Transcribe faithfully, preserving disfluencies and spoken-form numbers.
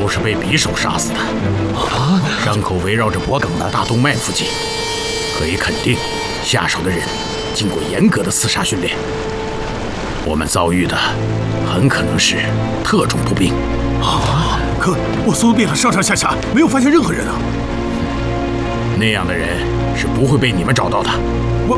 都是被匕首杀死的。啊，伤口围绕着脖颈的大动脉附近，可以肯定，下手的人经过严格的刺杀训练。我们遭遇的很可能是特种步兵。 啊！可我搜遍了上上下下，没有发现任何人啊。 那样的人是不会被你们找到的。